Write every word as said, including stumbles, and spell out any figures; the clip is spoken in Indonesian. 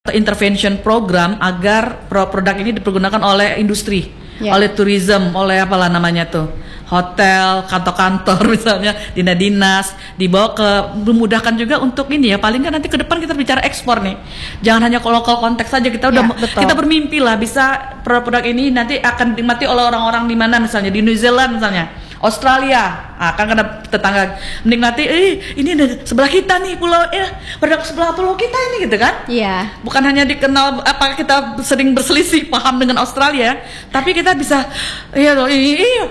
intervention program agar produk ini dipergunakan oleh industri, ya. oleh tourism, oleh apalah namanya tuh, hotel, kantor-kantor misalnya, dinas-dinas, dibawa ke, memudahkan juga untuk ini ya, paling kan nanti ke depan kita bicara ekspor nih, jangan hanya lokal konteks saja, kita udah ya, kita bermimpi lah bisa produk-produk ini nanti akan dinikmati oleh orang-orang di mana misalnya di New Zealand misalnya. Australia, ah, kan ada tetangga menikmati, eh ini sebelah kita nih pulau, eh produk sebelah pulau kita ini gitu kan? Iya. Bukan hanya dikenal apa kita sering berselisih paham dengan Australia, tapi kita bisa, iya loh, iya